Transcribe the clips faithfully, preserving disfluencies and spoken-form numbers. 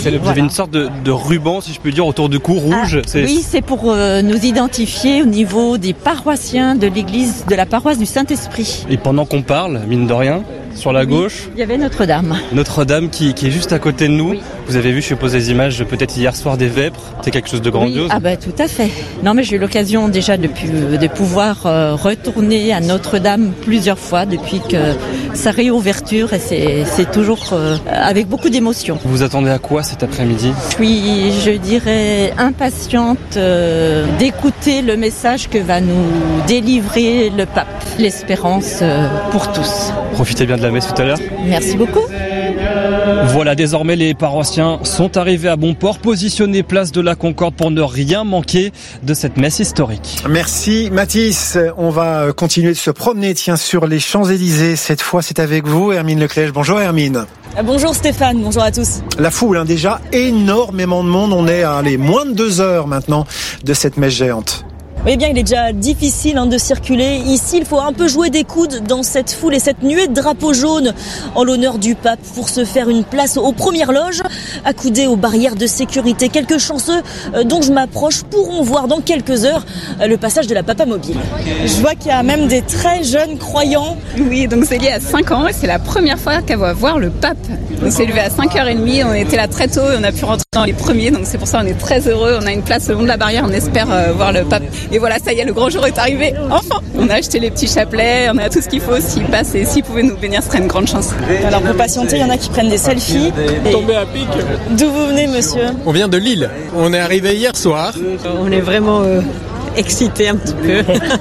c'est le, vous voilà. avez une sorte de, de ruban, si je peux dire, autour du cou rouge. Ah, c'est... Oui, c'est pour euh, nous identifier au niveau des paroissiens de l'église, de la paroisse du Saint-Esprit. Et pendant qu'on parle, mine de rien, sur la Oui, gauche, il y avait Notre-Dame. Notre-Dame qui, qui est juste à côté de nous. Oui. Vous avez vu, je suppose, des images peut-être hier soir des vêpres. C'est quelque chose de grandiose. Oui, ah bah tout à fait. Non mais j'ai eu l'occasion déjà de, pu- de pouvoir euh, retourner à Notre-Dame plusieurs fois depuis que sa réouverture et c'est, c'est toujours euh, avec beaucoup d'émotion. Vous vous attendez à quoi cet après-midi ? Je suis, je dirais, impatiente euh, d'écouter le message que va nous délivrer le pape. L'espérance euh, pour tous. Profitez bien de la messe tout à l'heure. Merci beaucoup. Voilà, désormais les paroissiens sont arrivés à bon port, positionnés place de la Concorde pour ne rien manquer de cette messe historique. Merci Mathis. On va continuer de se promener tiens, sur les Champs-Élysées. Cette fois, c'est avec vous, Hermine Leclèche. Bonjour Hermine. Bonjour Stéphane, bonjour à tous. La foule, hein, déjà énormément de monde. On est à allez, moins de deux heures maintenant de cette messe géante. Eh bien, il est déjà difficile hein, de circuler. Ici, il faut un peu jouer des coudes dans cette foule et cette nuée de drapeaux jaunes en l'honneur du pape pour se faire une place aux premières loges, accoudés aux barrières de sécurité. Quelques chanceux euh, dont je m'approche pourront voir dans quelques heures euh, le passage de la Papa Mobile. Je vois qu'il y a même des très jeunes croyants. Oui, donc c'est lié à cinq ans et c'est la première fois qu'elle va voir le pape. On s'est levé à cinq heures trente, on était là très tôt et on a pu rentrer dans les premiers, donc c'est pour ça qu'on est très heureux. On a une place le long de la barrière, on espère euh, voir le pape. Et voilà, ça y est, le grand jour est arrivé, enfin. On a acheté les petits chapelets, on a tout ce qu'il faut. S'il passe et s'il pouvait nous bénir, ce serait une grande chance. Alors pour patienter, il y en a qui prennent des selfies. Et... Tombé à pic. D'où vous venez, monsieur ? On vient de Lille. On est arrivé hier soir. On est vraiment euh, excités un petit peu.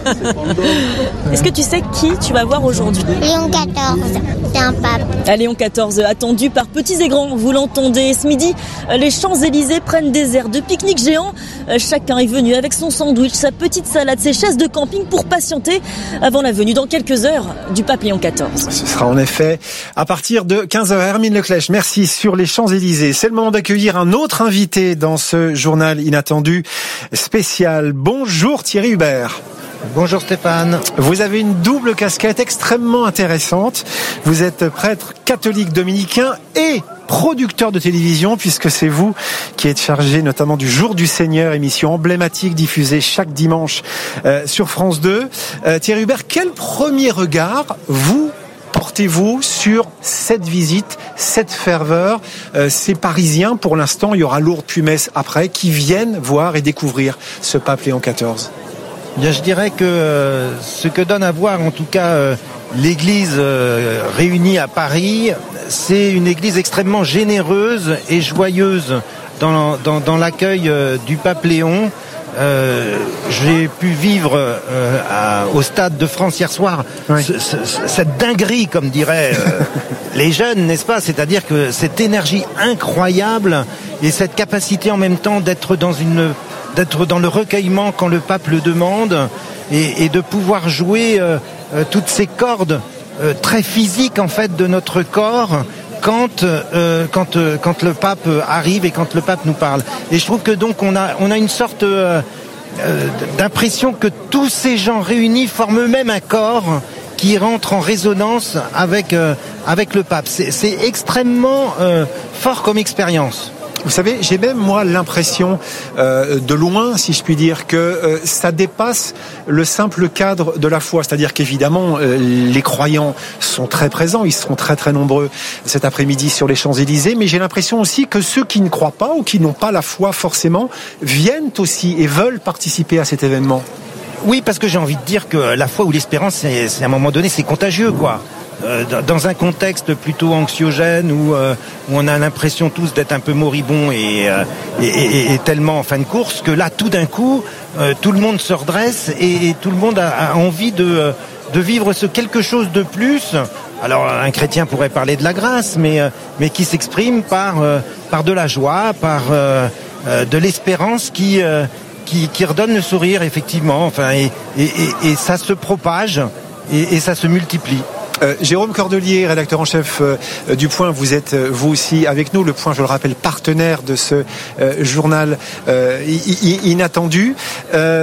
Est-ce que tu sais qui tu vas voir aujourd'hui ? Léon quatorze, c'est un pape. À Léon quatorze, attendu par petits et grands, vous l'entendez. Ce midi, les Champs-Élysées prennent des airs de pique-nique géant. Chacun est venu avec son sandwich, sa petite salade, ses chaises de camping pour patienter avant la venue dans quelques heures du pape Léon quatorze. Ce sera en effet à partir de quinze heures. Hermine Leclèche, merci. Sur les Champs-Élysées, c'est le moment d'accueillir un autre invité dans ce journal inattendu spécial. Bonjour Thierry Hubert. Bonjour Stéphane. Vous avez une double casquette extrêmement intéressante. Vous êtes prêtre catholique dominicain et producteur de télévision, puisque c'est vous qui êtes chargé notamment du Jour du Seigneur, émission emblématique diffusée chaque dimanche euh, sur France deux. Euh, Thierry Hubert, quel premier regard vous portez-vous sur cette visite, cette ferveur, euh, ces Parisiens, pour l'instant, il y aura Lourdes puis Metz après, qui viennent voir et découvrir ce pape Léon quatorze? Bien, je dirais que euh, ce que donne à voir, en tout cas, euh, l'église euh, réunie à Paris, c'est une église extrêmement généreuse et joyeuse dans, dans, dans l'accueil euh, du pape Léon. Euh, j'ai pu vivre euh, à, au Stade de France hier soir, oui. ce, ce, cette dinguerie, comme diraient euh, les jeunes, n'est-ce pas ? C'est-à-dire que cette énergie incroyable et cette capacité en même temps d'être dans une d'être dans le recueillement quand le pape le demande et, et de pouvoir jouer euh, euh, toutes ces cordes euh, très physiques en fait de notre corps quand euh, quand euh, quand le pape arrive et quand le pape nous parle. Et je trouve que donc on a on a une sorte euh, euh, d'impression que tous ces gens réunis forment eux-mêmes un corps qui rentre en résonance avec euh, avec le pape. C'est, c'est extrêmement euh, fort comme expérience. Vous savez, j'ai même moi l'impression, euh, de loin, si je puis dire, que euh, ça dépasse le simple cadre de la foi. C'est-à-dire qu'évidemment, euh, les croyants sont très présents, ils seront très très nombreux cet après-midi sur les Champs-Élysées, mais j'ai l'impression aussi que ceux qui ne croient pas ou qui n'ont pas la foi forcément viennent aussi et veulent participer à cet événement. Oui, parce que j'ai envie de dire que la foi ou l'espérance, c'est, c'est à un moment donné, c'est contagieux, quoi. Euh, dans un contexte plutôt anxiogène où, euh, où on a l'impression tous d'être un peu moribonds et, euh, et, et, et tellement en fin de course que là tout d'un coup euh, tout le monde se redresse et, et tout le monde a, a envie de, de vivre ce quelque chose de plus. Alors un chrétien pourrait parler de la grâce, mais, euh, mais qui s'exprime par, euh, par de la joie, par euh, euh, de l'espérance qui, euh, qui, qui redonne le sourire effectivement. Enfin, et, et, et, et ça se propage et, et ça se multiplie. Euh, Jérôme Cordelier, rédacteur en chef euh, du Point, vous êtes euh, vous aussi avec nous. Le Point, je le rappelle, partenaire de ce euh, journal euh, i- i- inattendu. Euh,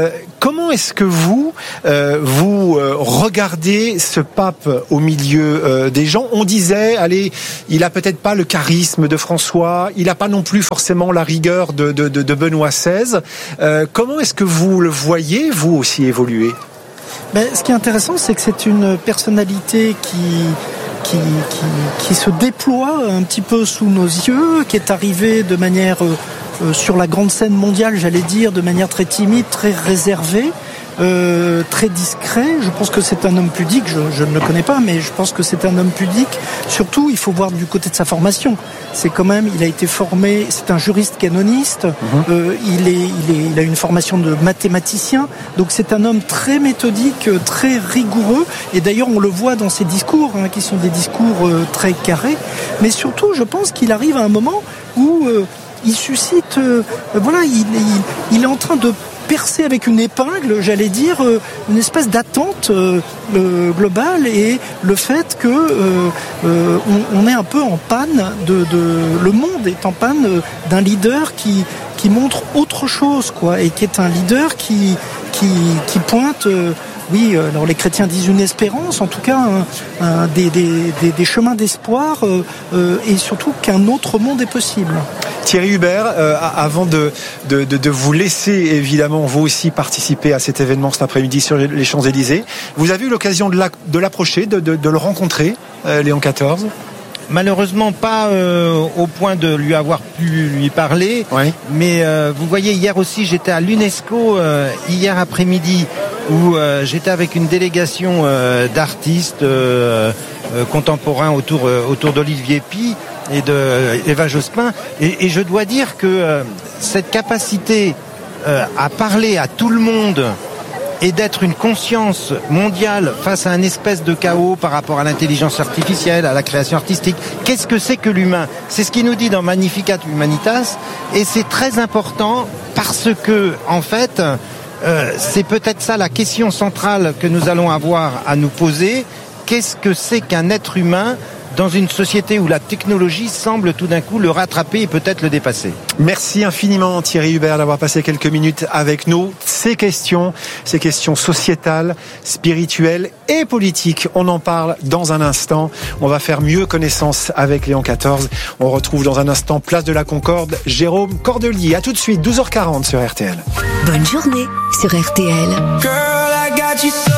Comment est-ce que vous, euh, vous euh, regardez ce pape au milieu euh, des gens? On disait, allez, il a peut-être pas le charisme de François, il a pas non plus forcément la rigueur de, de, de, de Benoît seize. Euh, comment est-ce que vous le voyez, vous aussi, évoluer? Ben, ce qui est intéressant, c'est que c'est une personnalité qui... Qui, qui, qui se déploie un petit peu sous nos yeux, qui est arrivé de manière euh, euh, sur la grande scène mondiale, j'allais dire, de manière très timide, très réservée, euh, très discret. Je pense que c'est un homme pudique, je, je ne le connais pas, mais je pense que c'est un homme pudique. Surtout, il faut voir du côté de sa formation. C'est quand même, il a été formé, c'est un juriste canoniste, mmh. euh, il, est, il, est, il a une formation de mathématicien, donc c'est un homme très méthodique, très rigoureux, et d'ailleurs on le voit dans ses discours, hein, qui sont des discours euh, très carrés, mais surtout je pense qu'il arrive à un moment où euh, il suscite, euh, voilà, il, il, il est en train de percer avec une épingle, j'allais dire, euh, une espèce d'attente euh, euh, globale, et le fait que euh, euh, on, on est un peu en panne de, de le monde est en panne euh, d'un leader qui qui montre autre chose, quoi, et qui est un leader qui qui qui pointe euh, oui, alors les chrétiens disent une espérance, en tout cas un, un, des, des, des, des chemins d'espoir, euh, euh, et surtout qu'un autre monde est possible. Thierry Hubert, euh, avant de, de, de, de vous laisser évidemment vous aussi participer à cet événement cet après-midi sur les Champs-Élysées, vous avez eu l'occasion de, la, de l'approcher, de, de, de le rencontrer, euh, Léon quatorze? Malheureusement pas euh, au point de lui avoir pu lui parler, oui. mais euh, vous voyez, hier aussi j'étais à l'UNESCO, euh, hier après-midi, où euh, j'étais avec une délégation euh, d'artistes euh, euh, contemporains autour, euh, autour d'Olivier Py et de euh, Eva Jospin, et, et je dois dire que euh, cette capacité euh, à parler à tout le monde et d'être une conscience mondiale face à un espèce de chaos par rapport à l'intelligence artificielle, à la création artistique. Qu'est-ce que c'est que l'humain? C'est ce qu'il nous dit dans Magnificat Humanitas, et c'est très important parce que, en fait, euh, c'est peut-être ça la question centrale que nous allons avoir à nous poser. Qu'est-ce que c'est qu'un être humain dans une société où la technologie semble tout d'un coup le rattraper et peut-être le dépasser? Merci infiniment Thierry Hubert d'avoir passé quelques minutes avec nous. Ces questions, ces questions sociétales, spirituelles et politiques, on en parle dans un instant. On va faire mieux connaissance avec Léon quatorze. On retrouve dans un instant Place de la Concorde, Jérôme Cordelier. À tout de suite, douze heures quarante sur R T L. Bonne journée sur R T L. Girl, I got you so...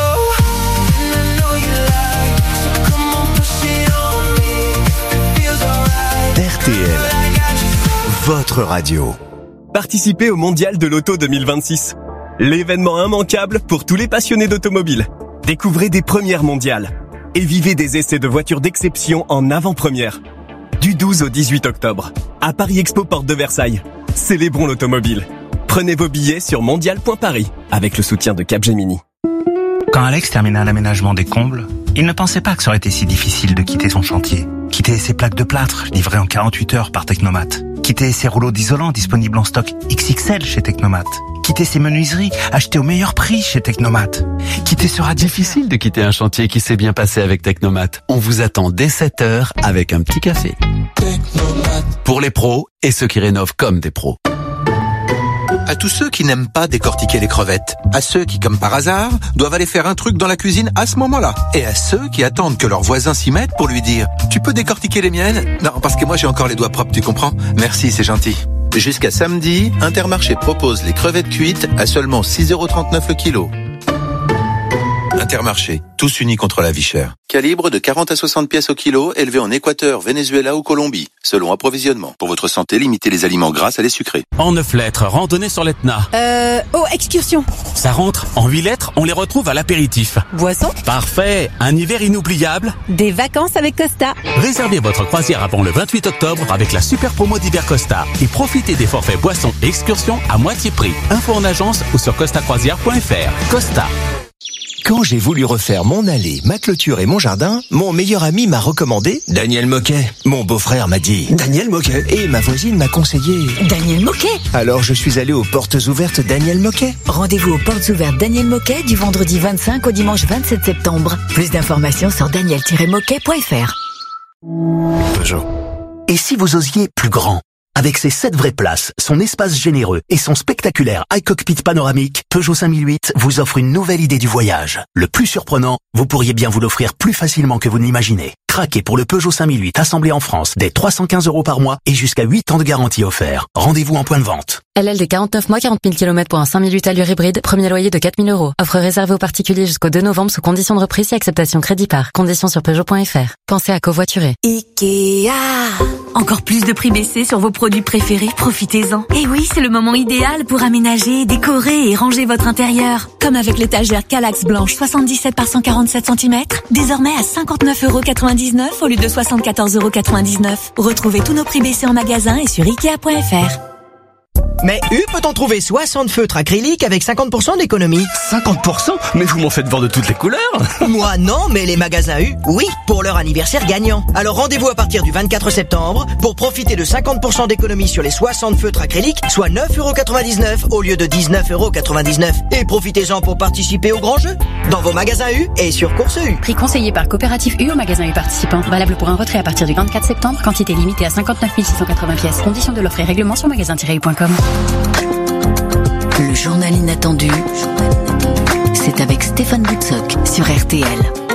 R T L, votre radio. Participez au Mondial de l'Auto deux mille vingt-six. L'événement immanquable pour tous les passionnés d'automobile. Découvrez des premières mondiales et vivez des essais de voitures d'exception en avant-première. Du douze au dix-huit octobre, à Paris Expo Porte de Versailles. Célébrons l'automobile. Prenez vos billets sur mondial point paris avec le soutien de Capgemini. Quand Alex termina l'aménagement des combles, il ne pensait pas que ça aurait été si difficile de quitter son chantier. Quitter ses plaques de plâtre, livrées en quarante-huit heures par Technomat. Quitter ses rouleaux d'isolant disponibles en stock X X L chez Technomat. Quitter ses menuiseries achetées au meilleur prix chez Technomat. Quitter ce radio... Difficile de quitter un chantier qui s'est bien passé avec Technomat. On vous attend dès sept heures avec un petit café. Technomat. Pour les pros et ceux qui rénovent comme des pros. À tous ceux qui n'aiment pas décortiquer les crevettes, à ceux qui, comme par hasard, doivent aller faire un truc dans la cuisine à ce moment-là, et à ceux qui attendent que leurs voisins s'y mettent pour lui dire « Tu peux décortiquer les miennes ?» Non, parce que moi j'ai encore les doigts propres, tu comprends ? Merci, c'est gentil. Jusqu'à samedi, Intermarché propose les crevettes cuites à seulement six euros trente-neuf le kilo. Intermarché, tous unis contre la vie chère. Calibre de quarante à soixante pièces au kilo, élevé en Équateur, Venezuela ou Colombie, selon approvisionnement. Pour votre santé, limitez les aliments gras à les sucrés. En neuf lettres, randonnée sur l'Etna. Euh, oh, excursion. Ça rentre. En huit lettres, on les retrouve à l'apéritif. Boisson. Parfait. Un hiver inoubliable. Des vacances avec Costa. Réservez votre croisière avant le vingt-huit octobre avec la super promo d'hiver Costa et profitez des forfaits boissons et excursions à moitié prix. Info en agence ou sur costa croisière point f r. Costa. Quand j'ai voulu refaire mon allée, ma clôture et mon jardin, mon meilleur ami m'a recommandé Daniel Moquet. Mon beau-frère m'a dit Daniel Moquet. Et ma voisine m'a conseillé Daniel Moquet. Alors je suis allé aux portes ouvertes Daniel Moquet. Rendez-vous aux portes ouvertes Daniel Moquet du vendredi vingt-cinq au dimanche vingt-sept septembre. Plus d'informations sur daniel tiret moquet point f r. Peugeot. Et si vous osiez plus grand ? Avec ses sept vraies places, son espace généreux et son spectaculaire iCockpit panoramique, Peugeot cinq mille huit vous offre une nouvelle idée du voyage. Le plus surprenant, vous pourriez bien vous l'offrir plus facilement que vous ne l'imaginez. Craquez pour le Peugeot cinq mille huit assemblé en France dès trois cent quinze euros par mois et jusqu'à huit ans de garantie offert. Rendez-vous en point de vente. L L D quarante-neuf mois, quarante mille kilomètres pour un cinq mille huit allure hybride, premier loyer de quatre mille euros. Offre réservée aux particuliers jusqu'au deux novembre sous conditions de reprise et acceptation crédit par. Conditions sur Peugeot point F R. Pensez à covoiturer. Ikea. Encore plus de prix baissés sur vos produits préférés, profitez-en. Et oui, c'est le moment idéal pour aménager, décorer et ranger votre intérieur. Comme avec l'étagère Kallax blanche soixante-dix-sept par cent quarante-sept centimètres, désormais à cinquante-neuf euros quatre-vingt-dix-neuf au lieu de soixante-quatorze euros quatre-vingt-dix-neuf. Retrouvez tous nos prix baissés en magasin et sur Ikea point F R. Mais U peut en trouver soixante feutres acryliques avec cinquante pour cent d'économie. cinquante pour cent? Mais vous m'en faites voir de toutes les couleurs. Moi non, mais les magasins U, oui, pour leur anniversaire gagnant. Alors rendez-vous à partir du vingt-quatre septembre pour profiter de cinquante pour cent d'économie sur les soixante feutres acryliques, soit neuf euros quatre-vingt-dix-neuf au lieu de dix-neuf euros quatre-vingt-dix-neuf. Et profitez-en pour participer au grand jeu dans vos magasins U et sur Course U. Prix conseillé par Coopérative U au magasin U participant. Valable pour un retrait à partir du vingt-quatre septembre. Quantité limitée à cinquante-neuf mille six cent quatre-vingts pièces. Conditions de l'offre et règlement sur magasin tiret u point com. Le journal inattendu, c'est avec Stéphane Boutsock sur R T L.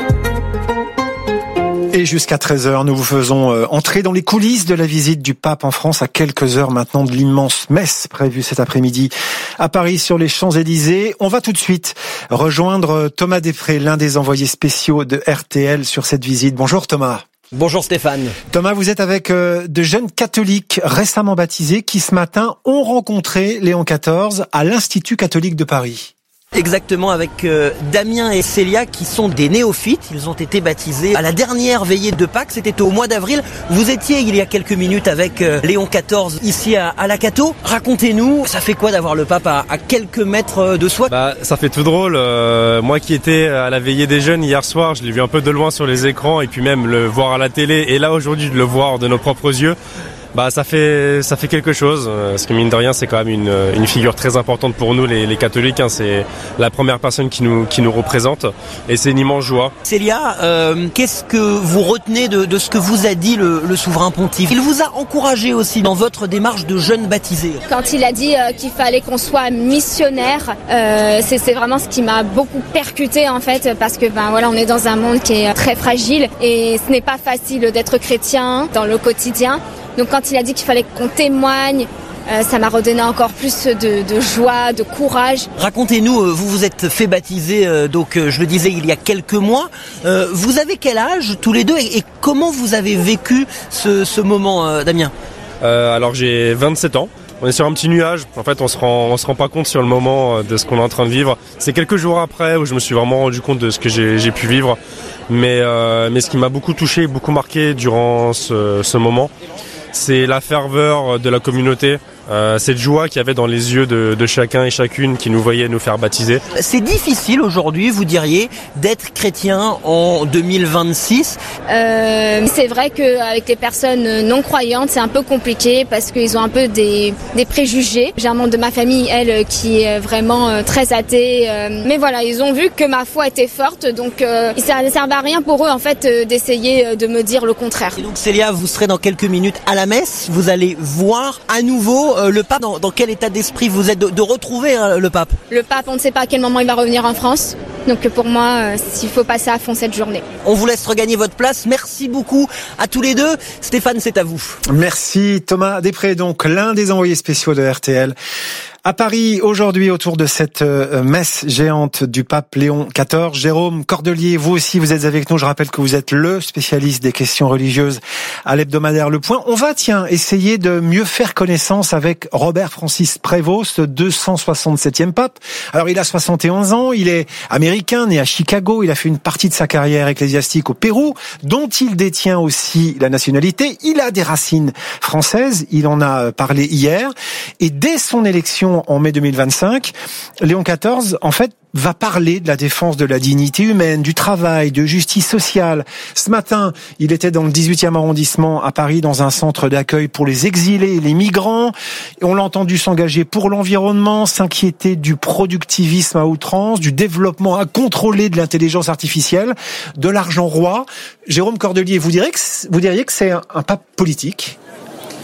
Et jusqu'à treize heures, nous vous faisons euh, entrer dans les coulisses de la visite du pape en France à quelques heures maintenant de l'immense messe prévue cet après-midi à Paris sur les Champs-Élysées. On va tout de suite rejoindre Thomas Després, l'un des envoyés spéciaux de R T L sur cette visite. Bonjour Thomas. Bonjour Stéphane. Thomas, vous êtes avec euh, de jeunes catholiques récemment baptisés qui ce matin ont rencontré Léon quatorze à l'Institut catholique de Paris. Exactement, avec euh, Damien et Célia qui sont des néophytes. Ils ont été baptisés à la dernière veillée de Pâques, c'était au mois d'avril. Vous étiez il y a quelques minutes avec euh, Léon quatorze ici à, à la Cato. Racontez-nous, ça fait quoi d'avoir le pape à, à quelques mètres de soi? Bah, ça fait tout drôle. Euh, moi qui étais à la veillée des jeunes hier soir, je l'ai vu un peu de loin sur les écrans et puis même le voir à la télé. Et là aujourd'hui de le voir de nos propres yeux. Bah ça fait ça fait quelque chose, parce que mine de rien c'est quand même une, une figure très importante pour nous les, les catholiques, hein. C'est la première personne qui nous qui nous représente et c'est une immense joie. Célia, euh, qu'est-ce que vous retenez de, de ce que vous a dit le, le souverain pontife? Il vous a encouragé aussi dans votre démarche de jeunes baptisés. Quand il a dit euh, qu'il fallait qu'on soit missionnaire, euh, c'est, c'est vraiment ce qui m'a beaucoup percuté en fait, parce que ben voilà, on est dans un monde qui est très fragile et ce n'est pas facile d'être chrétien dans le quotidien. Donc quand il a dit qu'il fallait qu'on témoigne, euh, ça m'a redonné encore plus de, de joie, de courage. Racontez-nous, euh, vous vous êtes fait baptiser, euh, donc euh, je le disais, il y a quelques mois. Euh, vous avez quel âge tous les deux et, et comment vous avez vécu ce, ce moment, euh, Damien? euh, Alors j'ai vingt-sept ans. On est sur un petit nuage. En fait, on se rend, on se rend pas compte sur le moment de ce qu'on est en train de vivre. C'est quelques jours après où je me suis vraiment rendu compte de ce que j'ai, j'ai pu vivre. Mais, euh, mais ce qui m'a beaucoup touché, beaucoup marqué durant ce, ce moment, c'est la ferveur de la communauté, euh, cette joie qu'il y avait dans les yeux de, de chacun et chacune qui nous voyait nous faire baptiser. C'est difficile aujourd'hui, vous diriez, d'être chrétien en deux mille vingt-six. Euh, c'est vrai qu'avec les personnes non croyantes, c'est un peu compliqué parce qu'ils ont un peu des, des préjugés. J'ai un membre de ma famille, elle, qui est vraiment très athée. Euh, mais voilà, ils ont vu que ma foi était forte, donc euh, ça ne servait à rien pour eux en fait d'essayer de me dire le contraire. Et donc Célia, vous serez dans quelques minutes à la messe, vous allez voir à nouveau euh, le pape. Dans, dans quel état d'esprit vous êtes de, de retrouver hein, le pape? Le pape, on ne sait pas à quel moment il va revenir en France. Donc pour moi, euh, il faut passer à fond cette journée. On vous laisse regagner votre place. Merci beaucoup à tous les deux. Stéphane, c'est à vous. Merci Thomas Després, donc l'un des envoyés spéciaux de R T L. À Paris, aujourd'hui, autour de cette euh, messe géante du pape Léon quatorze, Jérôme Cordelier, vous aussi, vous êtes avec nous. Je rappelle que vous êtes le spécialiste des questions religieuses à l'hebdomadaire Le Point. On va, tiens, essayer de mieux faire connaissance avec Robert Francis Prévost, ce deux cent soixante-septième pape. Alors, il a soixante et onze ans, il est américain, né à Chicago, il a fait une partie de sa carrière ecclésiastique au Pérou, dont il détient aussi la nationalité. Il a des racines françaises, il en a parlé hier, et dès son élection en mai deux mille vingt-cinq, Léon quatorze, en fait, va parler de la défense de la dignité humaine, du travail, de justice sociale. Ce matin, il était dans le dix-huitième arrondissement à Paris, dans un centre d'accueil pour les exilés et les migrants. Et on l'a entendu s'engager pour l'environnement, s'inquiéter du productivisme à outrance, du développement incontrôlé de l'intelligence artificielle, de l'argent roi. Jérôme Cordelier, vous diriez que, vous diriez que c'est un, un pape politique ?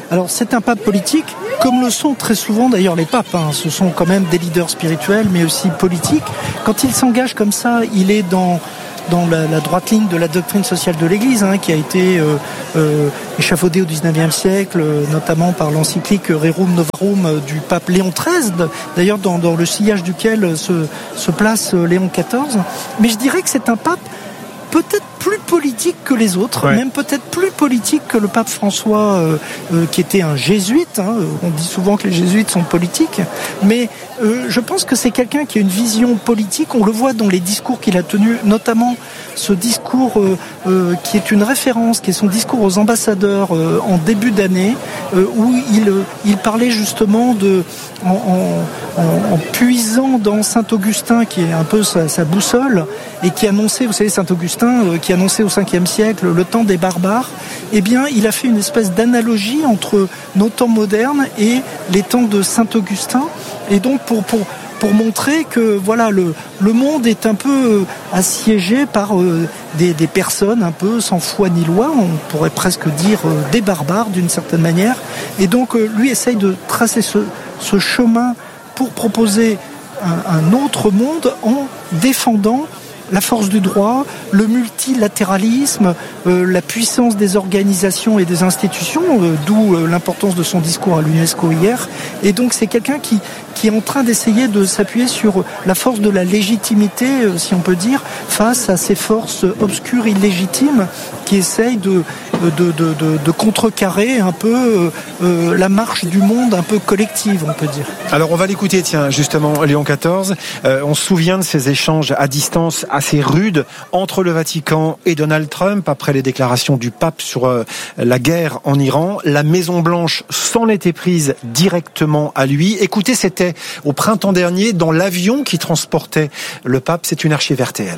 Alors c'est un pape politique, comme le sont très souvent d'ailleurs les papes. Hein. Ce sont quand même des leaders spirituels, mais aussi politiques. Quand il s'engage comme ça, il est dans dans la, la droite ligne de la doctrine sociale de l'Église, hein, qui a été euh, euh, échafaudée au dix-neuvième siècle, euh, notamment par l'encyclique Rerum Novarum euh, du pape Léon treize, d'ailleurs dans, dans le sillage duquel se, se place euh, Léon quatorze. Mais je dirais que c'est un pape peut-être plus politique que les autres, ouais. même peut-être plus politique que le pape François, euh, euh, qui était un jésuite. Hein. On dit souvent que les jésuites sont politiques, mais euh, je pense que c'est quelqu'un qui a une vision politique. On le voit dans les discours qu'il a tenus, notamment ce discours euh, euh, qui est une référence, qui est son discours aux ambassadeurs euh, en début d'année, euh, où il, euh, il parlait justement de, en, en, en, en puisant dans Saint-Augustin, qui est un peu sa, sa boussole, et qui annonçait, vous savez, Saint-Augustin, euh, qui annonçait au cinquième siècle le temps des barbares, eh bien, il a fait une espèce d'analogie entre nos temps modernes et les temps de Saint-Augustin, et donc pour, pour, pour montrer que voilà, le, le monde est un peu assiégé par euh, des, des personnes un peu sans foi ni loi, on pourrait presque dire euh, des barbares d'une certaine manière, et donc euh, lui essaye de tracer ce, ce chemin pour proposer un, un autre monde en défendant la force du droit, le multilatéralisme, euh, la puissance des organisations et des institutions, euh, d'où euh, l'importance de son discours à l'UNESCO hier. Et donc c'est quelqu'un qui, qui est en train d'essayer de s'appuyer sur la force de la légitimité, euh, si on peut dire, face à ces forces obscures, illégitimes, qui essayent de, de, de, de, de contrecarrer un peu euh, euh, la marche du monde un peu collective, on peut dire. Alors on va l'écouter, tiens, justement, Léon quatorze. Euh, on se souvient de ces échanges à distance assez rude entre le Vatican et Donald Trump après les déclarations du pape sur euh, la guerre en Iran. La Maison-Blanche s'en était prise directement à lui. Écoutez, c'était au printemps dernier dans l'avion qui transportait le pape. C'est une archive R T L.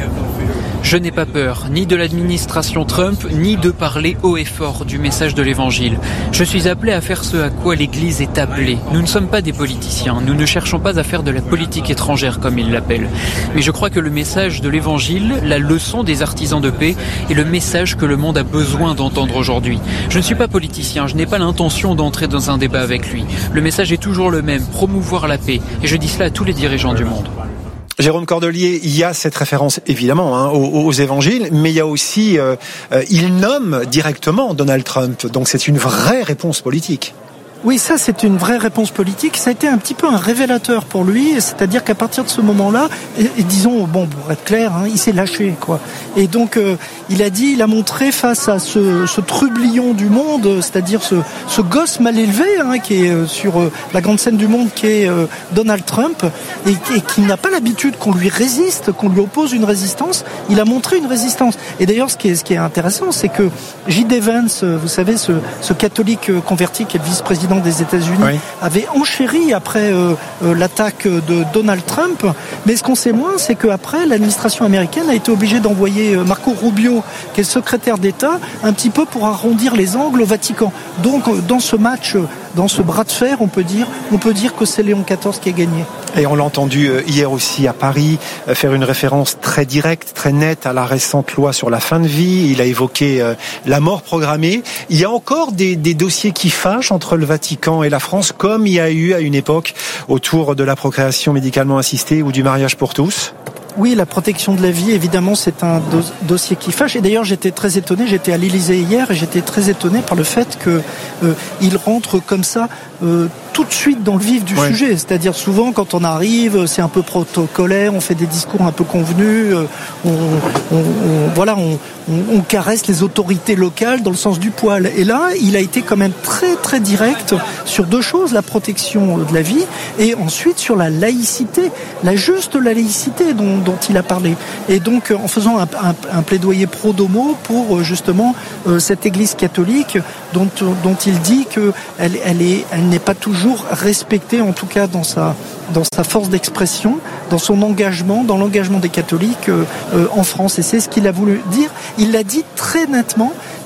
Je n'ai pas peur, ni de l'administration Trump, ni de parler haut et fort du message de l'Évangile. Je suis appelé à faire ce à quoi l'Église est appelée. Nous ne sommes pas des politiciens, nous ne cherchons pas à faire de la politique étrangère comme ils l'appellent. Mais je crois que le message de l'Évangile, la leçon des artisans de paix, est le message que le monde a besoin d'entendre aujourd'hui. Je ne suis pas politicien, je n'ai pas l'intention d'entrer dans un débat avec lui. Le message est toujours le même, promouvoir la paix. Et je dis cela à tous les dirigeants du monde. Jérôme Cordelier, il y a cette référence évidemment hein, aux, aux évangiles, mais il y a aussi, euh, euh, il nomme directement Donald Trump, donc c'est une vraie réponse politique. Oui, ça c'est une vraie réponse politique. Ça a été un petit peu un révélateur pour lui, c'est-à-dire qu'à partir de ce moment-là, et, et disons, bon, pour être clair, hein, il s'est lâché, quoi. Et donc, euh, il a dit, il a montré face à ce, ce trublion du monde, c'est-à-dire ce, ce gosse mal élevé, hein, qui est euh, sur euh, la grande scène du monde, qui est euh, Donald Trump, et, et qui n'a pas l'habitude qu'on lui résiste, qu'on lui oppose une résistance. Il a montré une résistance. Et d'ailleurs, ce qui est, ce qui est intéressant, c'est que J D Vance, vous savez, ce, ce catholique converti qui est le vice-président des États-Unis, oui, avait enchéri après euh, euh, l'attaque de Donald Trump. Mais ce qu'on sait moins, c'est qu'après, l'administration américaine a été obligée d'envoyer euh, Marco Rubio, qui est le secrétaire d'État, un petit peu pour arrondir les angles au Vatican. Donc, euh, dans ce match, euh, dans ce bras de fer, on peut dire, on peut dire que c'est Léon quatorze qui a gagné. Et on l'a entendu hier aussi à Paris faire une référence très directe, très nette à la récente loi sur la fin de vie. Il a évoqué la mort programmée. Il y a encore des, des dossiers qui fâchent entre le Vatican et la France, comme il y a eu à une époque autour de la procréation médicalement assistée ou du mariage pour tous. Oui, la protection de la vie, évidemment, c'est un do- dossier qui fâche. Et d'ailleurs, j'étais très étonné, j'étais à l'Élysée hier, et j'étais très étonné par le fait que euh, il rentre comme ça euh, tout de suite dans le vif du ouais. sujet. C'est-à-dire souvent, quand on arrive, c'est un peu protocolaire, on fait des discours un peu convenus, euh, on, on, on, voilà, on, on, on caresse les autorités locales dans le sens du poil. Et là, il a été quand même très très direct sur deux choses, la protection de la vie et ensuite sur la laïcité, la juste laïcité dont, dont il a parlé. Et donc, en faisant un, un, un plaidoyer pro domo pour justement euh, cette Église catholique dont, dont il dit qu'elle elle est, elle n'est pas toujours respectée, en tout cas dans sa, dans sa force d'expression, dans son engagement, dans l'engagement des catholiques euh, euh, en France. Et c'est ce qu'il a voulu dire. Il l'a dit très nettement.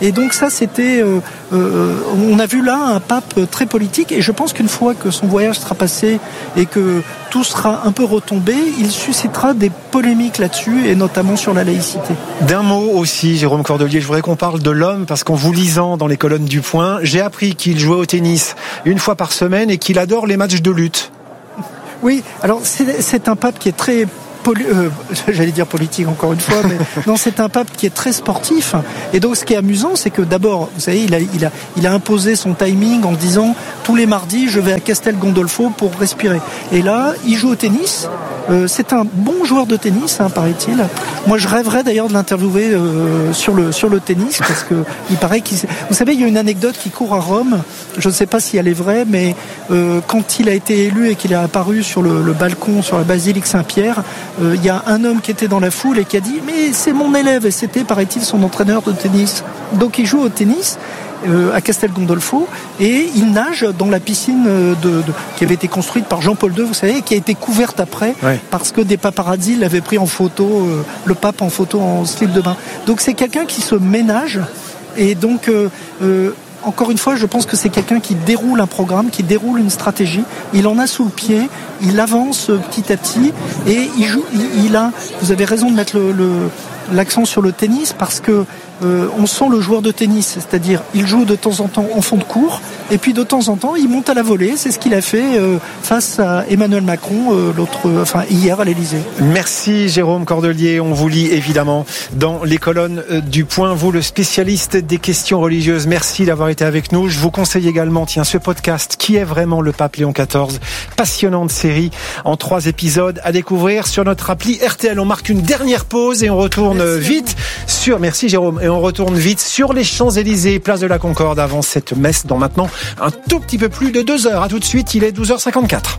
Et donc ça, c'était, euh, euh, on a vu là un pape très politique. Et je pense qu'une fois que son voyage sera passé et que tout sera un peu retombé, il suscitera des polémiques là-dessus, et notamment sur la laïcité. D'un mot aussi, Jérôme Cordelier, je voudrais qu'on parle de l'homme, parce qu'en vous lisant dans les colonnes du Point, j'ai appris qu'il jouait au tennis une fois par semaine et qu'il adore les matchs de lutte. Oui, alors c'est, c'est un pape qui est très... Poli- euh, j'allais dire politique encore une fois, mais non, c'est un pape qui est très sportif. Et donc, ce qui est amusant, c'est que d'abord, vous savez, il a, il a, il a imposé son timing en disant tous les mardis, je vais à Castel Gandolfo pour respirer. Et là, il joue au tennis. Euh, c'est un bon joueur de tennis, hein, paraît-il. Moi, je rêverais d'ailleurs de l'interviewer euh, sur le sur le tennis, parce que il paraît qu'il. Vous savez, il y a une anecdote qui court à Rome. Je ne sais pas si elle est vraie, mais euh, quand il a été élu et qu'il est apparu sur le, le balcon sur la basilique Saint-Pierre. Il euh, y a un homme qui était dans la foule et qui a dit « Mais c'est mon élève » et c'était, paraît-il, son entraîneur de tennis. Donc il joue au tennis euh, à Castel Gandolfo et il nage dans la piscine de, de, qui avait été construite par Jean-Paul deux, vous savez, et qui a été couverte après ouais. parce que des paparazzis l'avaient pris en photo, euh, le pape en photo en slip de bain. Donc c'est quelqu'un qui se ménage et donc... Euh, euh, Encore une fois, je pense que c'est quelqu'un qui déroule un programme, qui déroule une stratégie. Il en a sous le pied, il avance petit à petit et il joue. Il, il a. Vous avez raison de mettre le, le, l'accent sur le tennis parce que euh, on sent le joueur de tennis, c'est-à-dire il joue de temps en temps en fond de cours et puis de temps en temps il monte à la volée. C'est ce qu'il a fait euh, face à Emmanuel Macron euh, l'autre, enfin hier à l'Élysée. Merci Jérôme Cordelier. On vous lit évidemment dans les colonnes du Point. Vous, le spécialiste des questions religieuses. Merci d'avoir été avec nous. Je vous conseille également, tiens, ce podcast Qui est vraiment le pape Léon quatorze, passionnante série en trois épisodes à découvrir sur notre appli R T L. On marque une dernière pause et on retourne merci vite sur. Merci Jérôme. Et on retourne vite sur les Champs-Élysées, place de la Concorde, avant cette messe dans maintenant un tout petit peu plus de deux heures. À tout de suite, il est douze heures cinquante-quatre.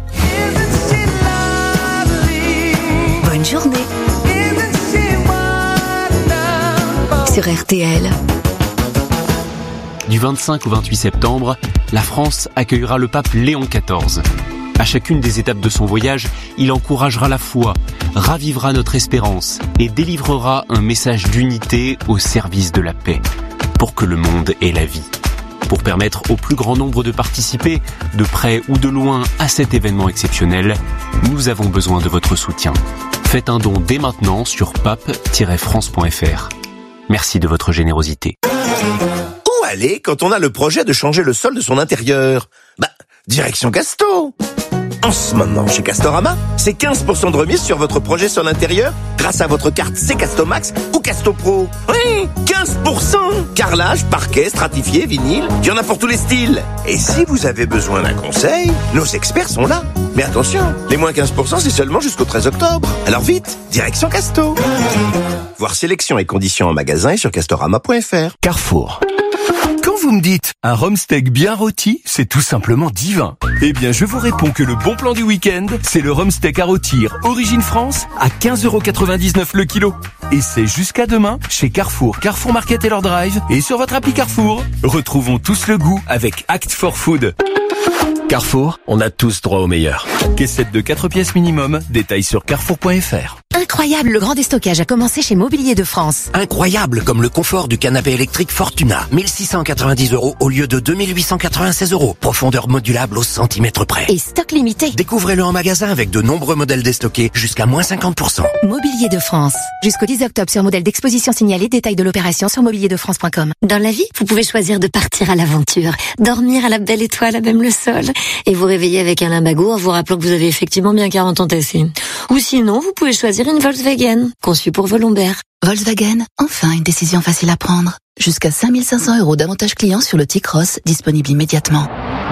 Bonne journée sur R T L. Du vingt-cinq au vingt-huit septembre, la France accueillera le pape Léon quatorze. À chacune des étapes de son voyage, il encouragera la foi, ravivera notre espérance et délivrera un message d'unité au service de la paix, pour que le monde ait la vie. Pour permettre au plus grand nombre de participer, de près ou de loin, à cet événement exceptionnel, nous avons besoin de votre soutien. Faites un don dès maintenant sur pape tiret france point f r. Merci de votre générosité. Où aller quand on a le projet de changer le sol de son intérieur ? Bah, direction Casto. En ce moment, chez Castorama, c'est quinze pour cent de remise sur votre projet sol intérieur grâce à votre carte C Casto Max ou Casto Pro. Oui, quinze pour cent. Carrelage, parquet, stratifié, vinyle, il y en a pour tous les styles. Et si vous avez besoin d'un conseil, nos experts sont là. Mais attention, les moins quinze pour cent, c'est seulement jusqu'au treize octobre. Alors vite, direction Casto. Voir sélection et conditions en magasin et sur castorama point f r. Carrefour. Quand vous me dites un rhum steak bien rôti, c'est tout simplement divin. Eh bien, je vous réponds que le bon plan du week-end, c'est le rhum steak à rôtir Origine France à quinze euros quatre-vingt-dix-neuf le kilo. Et c'est jusqu'à demain chez Carrefour, Carrefour Market et leur drive et sur votre appli Carrefour. Retrouvons tous le goût avec Act for Food. Carrefour, on a tous droit au meilleur. Caissette de quatre pièces minimum, détails sur carrefour point f r. Incroyable, le grand déstockage a commencé chez Mobilier de France. Incroyable, comme le confort du canapé électrique Fortuna. mille six cent quatre-vingt-dix euros au lieu de deux mille huit cent quatre-vingt-seize euros. Profondeur modulable au centimètre près. Et stock limité. Découvrez-le en magasin avec de nombreux modèles déstockés jusqu'à moins cinquante pour cent. Mobilier de France. Jusqu'au dix octobre sur modèle d'exposition signalé. Détail de l'opération sur mobilier de france point com. Dans la vie, vous pouvez choisir de partir à l'aventure, dormir à la belle étoile à même le sol, et vous réveiller avec un limbago en vous rappelant que vous avez effectivement bien quarante ans tassés. Ou sinon, vous pouvez choisir une Volkswagen, conçue pour vos lombaires. Volkswagen, enfin une décision facile à prendre. Jusqu'à cinq mille cinq cents euros d'avantages clients sur le T-Cross, disponible immédiatement.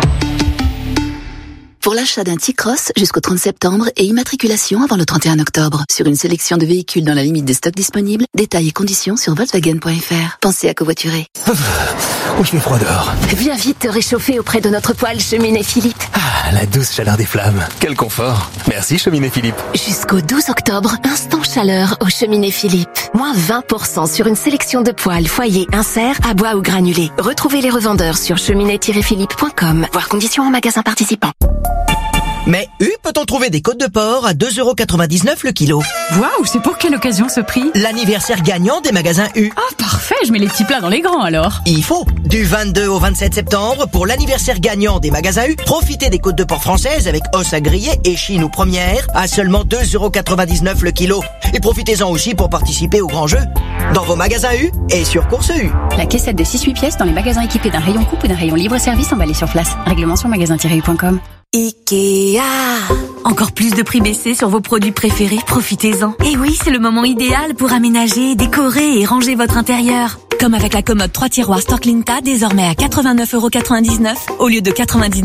Pour l'achat d'un T-Cross jusqu'au trente septembre et immatriculation avant le trente et un octobre. Sur une sélection de véhicules dans la limite des stocks disponibles, détails et conditions sur volkswagen point f r. Pensez à covoiturer. Oh, il fait froid dehors. Viens vite te réchauffer auprès de notre poêle Cheminée Philippe. Ah, la douce chaleur des flammes. Quel confort. Merci Cheminée Philippe. Jusqu'au douze octobre, instant chaleur au Cheminée Philippe. Moins vingt pour cent sur une sélection de poêles, foyer, insert, à bois ou granulés. Retrouvez les revendeurs sur cheminée tiret philippe point com. Voir conditions en magasin participant. Mais U peut-on trouver des côtes de porc à deux euros quatre-vingt-dix-neuf le kilo. Waouh, c'est pour quelle occasion ce prix? L'anniversaire gagnant des magasins U. Ah, oh, parfait, je mets les petits plats dans les grands alors. Il faut. Du vingt-deux au vingt-sept septembre, pour l'anniversaire gagnant des magasins U, profitez des côtes de porc françaises avec os à griller, échine ou première à seulement deux euros quatre-vingt-dix-neuf le kilo. Et profitez-en aussi pour participer au grand jeu dans vos magasins U et sur Course U. La caissette de six huit pièces dans les magasins équipés d'un rayon coupe ou d'un rayon libre-service emballé sur place. Règlement sur magasin tiret u point com. Ikea. Encore plus de prix baissés sur vos produits préférés, profitez-en. Et oui, c'est le moment idéal pour aménager, décorer et ranger votre intérieur. Comme avec la commode trois tiroirs Storklinta, désormais à quatre-vingt-neuf euros quatre-vingt-dix-neuf au lieu de quatre-vingt-dix-neuf